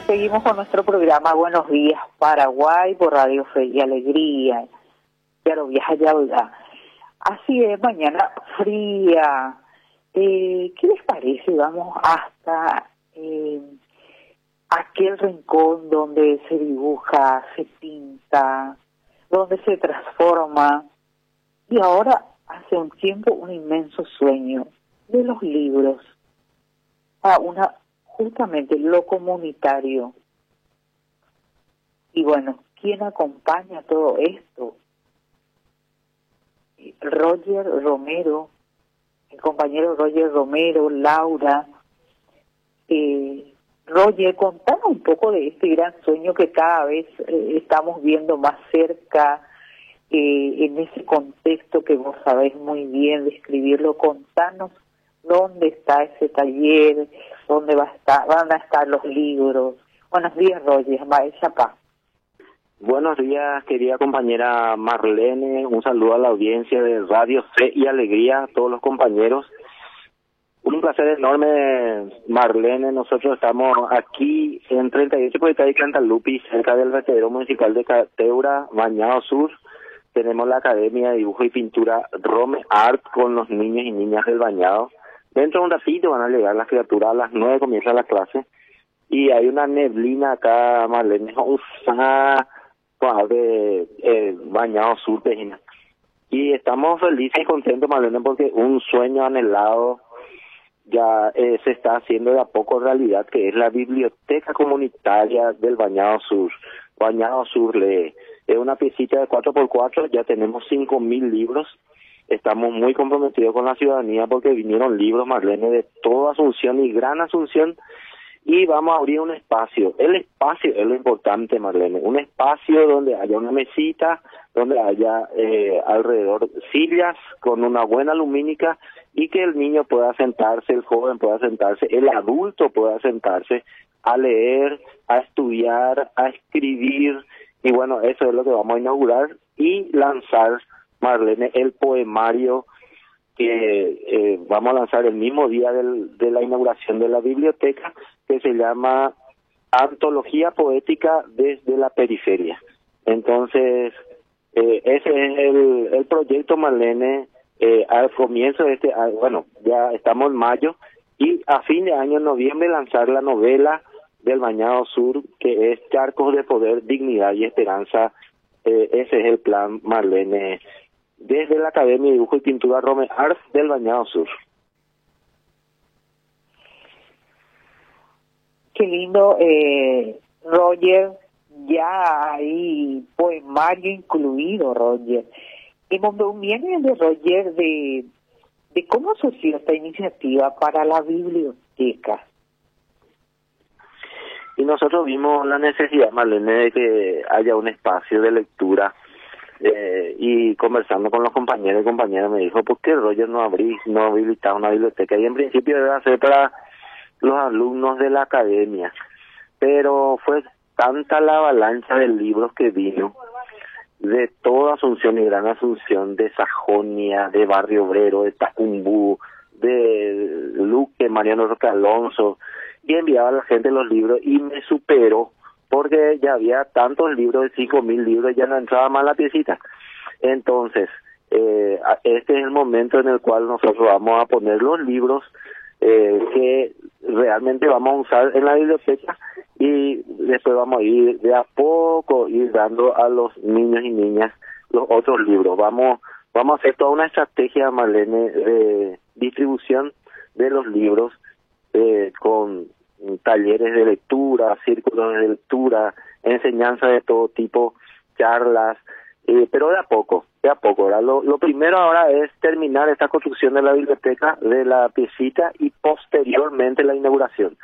Seguimos con nuestro programa Buenos Días Paraguay por Radio Fe y Alegría. Pero viaja ya, ¿verdad? Así es, mañana fría. ¿Qué les parece? Vamos hasta aquel rincón donde se dibuja, se pinta, donde se transforma. Y ahora, hace un tiempo, un inmenso sueño de los libros a justamente lo comunitario. Y bueno, ¿quién acompaña todo esto? Roger Romero, el compañero Roger Romero, Laura. Roger, contanos un poco de este gran sueño que cada vez estamos viendo más cerca, en ese contexto que vos sabés muy bien describirlo. Contanos dónde está ese taller, dónde van a estar los libros. Buenos días, Roger, Maesha Paz. Buenos días, querida compañera Marlene, un saludo a la audiencia de Radio Fe y Alegría, a todos los compañeros. Un placer enorme, Marlene. Nosotros estamos aquí en 38 por de Cantalupi, cerca del vertedero municipal de Cateura, Bañado Sur. Tenemos la Academia de Dibujo y Pintura Rome Art con los niños y niñas del Bañado. Dentro de un ratito van a llegar las criaturas, a las 9 comienza la clase. Y hay una neblina acá, Marlene, de Bañado Sur, Tejina. Y estamos felices y contentos, Marlene, porque un sueño anhelado ya se está haciendo de a poco realidad, que es la biblioteca comunitaria del Bañado Sur. Bañado Sur lee. Es una piecita de 4x4, ya tenemos 5.000 libros. Estamos muy comprometidos con la ciudadanía porque vinieron libros, Marlene, de toda Asunción y Gran Asunción. Y vamos a abrir un espacio. El espacio es lo importante, Marlene. Un espacio donde haya una mesita, donde haya alrededor sillas con una buena lumínica y que el niño pueda sentarse, el joven pueda sentarse, el adulto pueda sentarse a leer, a estudiar, a escribir. Y bueno, eso es lo que vamos a inaugurar y lanzar, Marlene, el poemario que vamos a lanzar el mismo día de la inauguración de la biblioteca, que se llama Antología Poética desde la Periferia. Entonces, ese es el proyecto, Marlene. Al comienzo de ya estamos en mayo, y a fin de año, en noviembre, lanzar la novela del Bañado Sur, que es Charcos de Poder, Dignidad y Esperanza. Ese es el plan, Marlene, desde la Academia de Dibujo y Pintura Rome Art del Bañado Sur. Qué lindo, Roger, ya hay poemario incluido, Roger. Y cuando viene de Roger de cómo surgió esta iniciativa para la biblioteca. Y nosotros vimos la necesidad, Marlene, de que haya un espacio de lectura. Y conversando con los compañeros y compañeras me dijo, ¿por qué Roger no habilitaba una biblioteca? Y en principio debe ser para los alumnos de la academia, pero fue tanta la avalancha de libros que vino de toda Asunción y Gran Asunción, de Sajonia, de Barrio Obrero, de Tacumbú, de Luque, Mariano Roque Alonso, y enviaba a la gente los libros y me superó, porque ya había tantos libros, de 5.000 libros, ya no entraba más la piecita. Entonces, este es el momento en el cual nosotros vamos a poner los libros que realmente vamos a usar en la biblioteca, y después vamos a ir de a poco ir dando a los niños y niñas los otros libros. Vamos a hacer toda una estrategia, Marlene, de distribución de los libros, con talleres de lectura, círculos de lectura, enseñanza de todo tipo, charlas, pero de a poco. ¿Verdad? Lo primero ahora es terminar esta construcción de la biblioteca, de la piecita, y posteriormente la inauguración.